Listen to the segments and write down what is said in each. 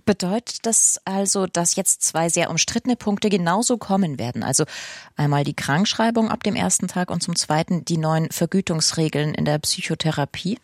Bedeutet das also, dass jetzt zwei sehr umstrittene Punkte genauso kommen werden? Also einmal die Krankschreibung ab dem ersten Tag und zum Zweiten die neuen Vergütungsregeln in der Psychotherapie?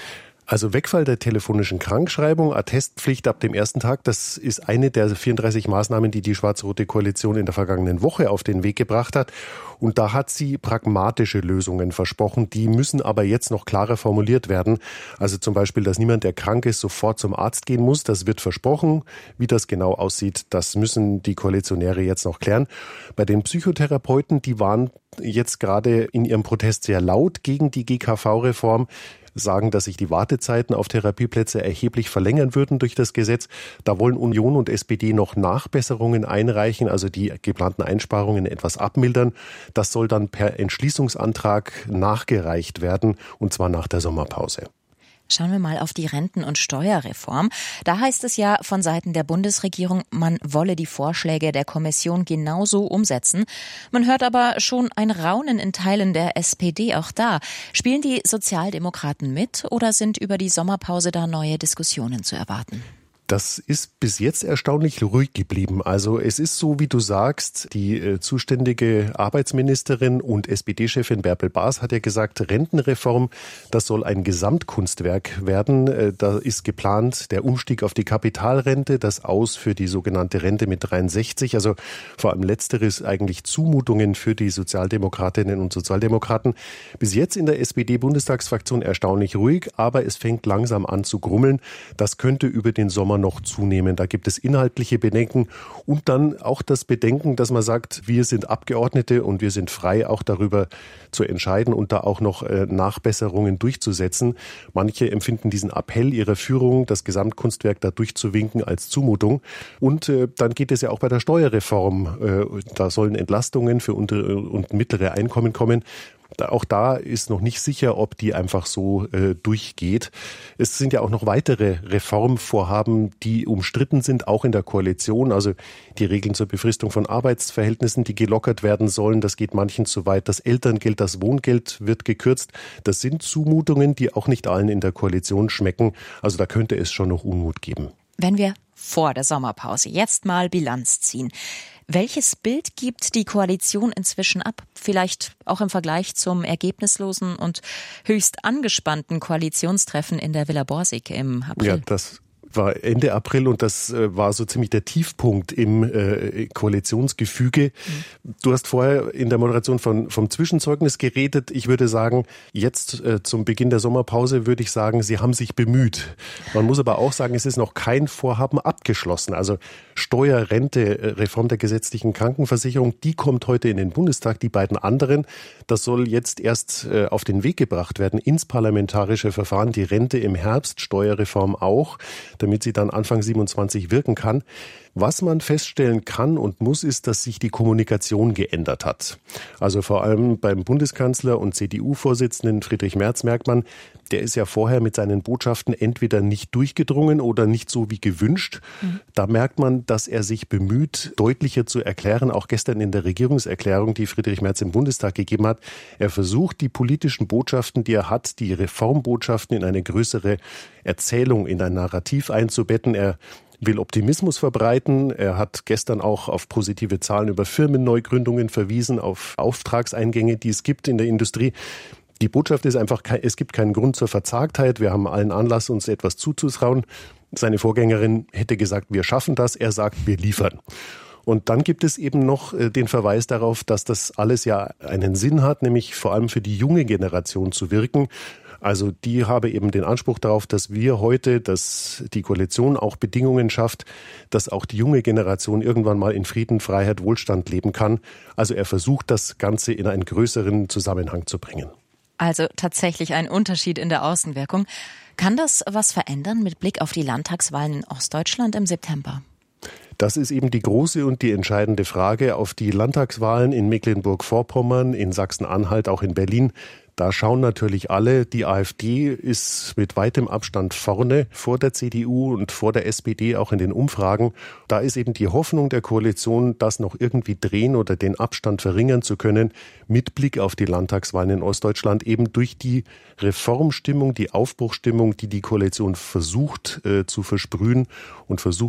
Also Wegfall der telefonischen Krankschreibung, Attestpflicht ab dem ersten Tag, das ist eine der 34 Maßnahmen, die die schwarz-rote Koalition in der vergangenen Woche auf den Weg gebracht hat. Und da hat sie pragmatische Lösungen versprochen. Die müssen aber jetzt noch klarer formuliert werden. Also zum Beispiel, dass niemand, der krank ist, sofort zum Arzt gehen muss. Das wird versprochen. Wie das genau aussieht, das müssen die Koalitionäre jetzt noch klären. Bei den Psychotherapeuten, die waren jetzt gerade in ihrem Protest sehr laut gegen die GKV-Reform, sagen, dass sich die Wartezeiten auf Therapieplätze erheblich verlängern würden durch das Gesetz. Da wollen Union und SPD noch Nachbesserungen einreichen, also die geplanten Einsparungen etwas abmildern. Das soll dann per Entschließungsantrag nachgereicht werden, und zwar nach der Sommerpause. Schauen wir mal auf die Renten- und Steuerreform. Da heißt es ja von Seiten der Bundesregierung, man wolle die Vorschläge der Kommission genauso umsetzen. Man hört aber schon ein Raunen in Teilen der SPD auch da. Spielen die Sozialdemokraten mit oder sind über die Sommerpause da neue Diskussionen zu erwarten? Das ist bis jetzt erstaunlich ruhig geblieben. Also es ist so, wie du sagst, die zuständige Arbeitsministerin und SPD-Chefin Bärbel Baas hat ja gesagt, Rentenreform, das soll ein Gesamtkunstwerk werden. Da ist geplant der Umstieg auf die Kapitalrente, das Aus für die sogenannte Rente mit 63. Also vor allem letzteres eigentlich Zumutungen für die Sozialdemokratinnen und Sozialdemokraten. Bis jetzt in der SPD-Bundestagsfraktion erstaunlich ruhig, aber es fängt langsam an zu grummeln. Das könnte über den Sommer noch zunehmen. Da gibt es inhaltliche Bedenken und dann auch das Bedenken, dass man sagt, wir sind Abgeordnete und wir sind frei, auch darüber zu entscheiden und da auch noch Nachbesserungen durchzusetzen. Manche empfinden diesen Appell ihrer Führung, das Gesamtkunstwerk da durchzuwinken, als Zumutung. Und dann geht es ja auch bei der Steuerreform. Da sollen Entlastungen für untere und mittlere Einkommen kommen. Auch da ist noch nicht sicher, ob die einfach so durchgeht. Es sind ja auch noch weitere Reformvorhaben, die umstritten sind, auch in der Koalition. Also die Regeln zur Befristung von Arbeitsverhältnissen, die gelockert werden sollen. Das geht manchen zu weit. Das Elterngeld, das Wohngeld wird gekürzt. Das sind Zumutungen, die auch nicht allen in der Koalition schmecken. Also da könnte es schon noch Unmut geben. Wenn wir vor der Sommerpause jetzt mal Bilanz ziehen. Welches Bild gibt die Koalition inzwischen ab? Vielleicht auch im Vergleich zum ergebnislosen und höchst angespannten Koalitionstreffen in der Villa Borsig im April. Ja, das war Ende April und das war so ziemlich der Tiefpunkt im Koalitionsgefüge. Du hast vorher in der Moderation vom Zwischenzeugnis geredet. Ich würde sagen, jetzt zum Beginn der Sommerpause würde ich sagen, sie haben sich bemüht. Man muss aber auch sagen, es ist noch kein Vorhaben abgeschlossen. Also Steuer, Rente, Reform der gesetzlichen Krankenversicherung, die kommt heute in den Bundestag. Die beiden anderen, das soll jetzt erst auf den Weg gebracht werden ins parlamentarische Verfahren. Die Rente im Herbst, Steuerreform auch, damit sie dann Anfang 27 wirken kann. Was man feststellen kann und muss, ist, dass sich die Kommunikation geändert hat. Also vor allem beim Bundeskanzler und CDU-Vorsitzenden Friedrich Merz merkt man, der ist ja vorher mit seinen Botschaften entweder nicht durchgedrungen oder nicht so wie gewünscht. Da merkt man, dass er sich bemüht, deutlicher zu erklären, auch gestern in der Regierungserklärung, die Friedrich Merz im Bundestag gegeben hat. Er versucht, die politischen Botschaften, die er hat, die Reformbotschaften in eine größere Erzählung, in ein Narrativ einzubetten. Er will Optimismus verbreiten. Er hat gestern auch auf positive Zahlen über Firmenneugründungen verwiesen, auf Auftragseingänge, die es gibt in der Industrie. Die Botschaft ist einfach, es gibt keinen Grund zur Verzagtheit. Wir haben allen Anlass, uns etwas zuzutrauen. Seine Vorgängerin hätte gesagt, wir schaffen das. Er sagt, wir liefern. Und dann gibt es eben noch den Verweis darauf, dass das alles ja einen Sinn hat, nämlich vor allem für die junge Generation zu wirken. Also die habe eben den Anspruch darauf, dass wir heute, dass die Koalition auch Bedingungen schafft, dass auch die junge Generation irgendwann mal in Frieden, Freiheit, Wohlstand leben kann. Also er versucht, das Ganze in einen größeren Zusammenhang zu bringen. Also tatsächlich ein Unterschied in der Außenwirkung. Kann das was verändern mit Blick auf die Landtagswahlen in Ostdeutschland im September? Das ist eben die große und die entscheidende Frage. Auf die Landtagswahlen in Mecklenburg-Vorpommern, in Sachsen-Anhalt, auch in Berlin, da schauen natürlich alle, die AfD ist mit weitem Abstand vorne vor der CDU und vor der SPD auch in den Umfragen. Da ist eben die Hoffnung der Koalition, das noch irgendwie drehen oder den Abstand verringern zu können, mit Blick auf die Landtagswahlen in Ostdeutschland, eben durch die Reformstimmung, die Aufbruchstimmung, die die Koalition versucht zu versprühen und versucht